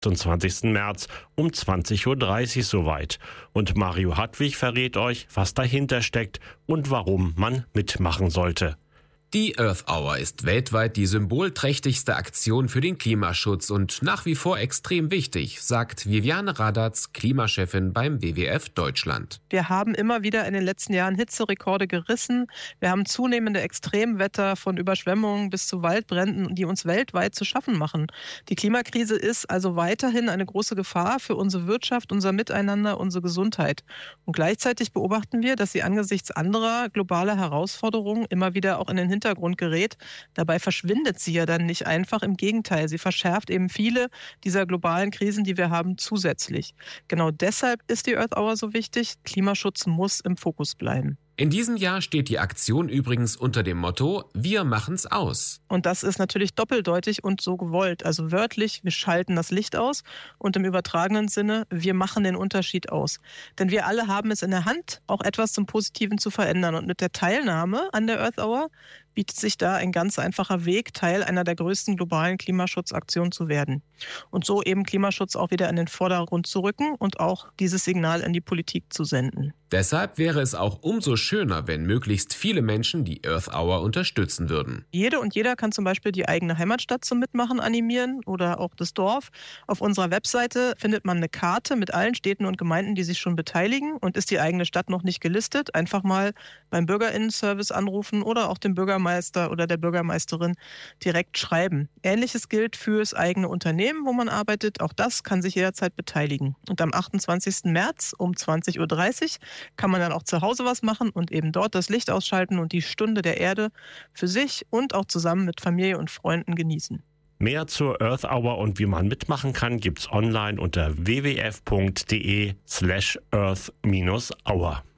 28. März um 20.30 Uhr soweit. Und Mario Hartwig verrät euch, was dahinter steckt und warum man mitmachen sollte. Die Earth Hour ist weltweit die symbolträchtigste Aktion für den Klimaschutz und nach wie vor extrem wichtig, sagt Viviane Radatz, Klimachefin beim WWF Deutschland. Wir haben immer wieder in den letzten Jahren Hitzerekorde gerissen. Wir haben zunehmende Extremwetter von Überschwemmungen bis zu Waldbränden, die uns weltweit zu schaffen machen. Die Klimakrise ist also weiterhin eine große Gefahr für unsere Wirtschaft, unser Miteinander, unsere Gesundheit. Und gleichzeitig beobachten wir, dass sie angesichts anderer globaler Herausforderungen immer wieder auch in den Hintergrund gerät. Dabei verschwindet sie ja dann nicht einfach. Im Gegenteil, sie verschärft eben viele dieser globalen Krisen, die wir haben, zusätzlich. Genau deshalb ist die Earth Hour so wichtig. Klimaschutz muss im Fokus bleiben. In diesem Jahr steht die Aktion übrigens unter dem Motto „Wir machen's aus". Und das ist natürlich doppeldeutig und so gewollt. Also wörtlich, wir schalten das Licht aus und im übertragenen Sinne, wir machen den Unterschied aus. Denn wir alle haben es in der Hand, auch etwas zum Positiven zu verändern. Und mit der Teilnahme an der Earth Hour bietet sich da ein ganz einfacher Weg, Teil einer der größten globalen Klimaschutzaktionen zu werden. Und so eben Klimaschutz auch wieder in den Vordergrund zu rücken und auch dieses Signal an die Politik zu senden. Deshalb wäre es auch umso schöner, wenn möglichst viele Menschen die Earth Hour unterstützen würden. Jede und jeder kann zum Beispiel die eigene Heimatstadt zum Mitmachen animieren oder auch das Dorf. Auf unserer Webseite findet man eine Karte mit allen Städten und Gemeinden, die sich schon beteiligen. Und ist die eigene Stadt noch nicht gelistet, einfach mal beim BürgerInnen-Service anrufen oder auch dem Bürgermeister oder der Bürgermeisterin direkt schreiben. Ähnliches gilt fürs eigene Unternehmen, wo man arbeitet. Auch das kann sich jederzeit beteiligen. Und am 28. März um 20.30 Uhr kann man dann auch zu Hause was machen und eben dort das Licht ausschalten und die Stunde der Erde für sich und auch zusammen mit Familie und Freunden genießen. Mehr zur Earth Hour und wie man mitmachen kann, gibt's online unter wwf.de/earth-hour.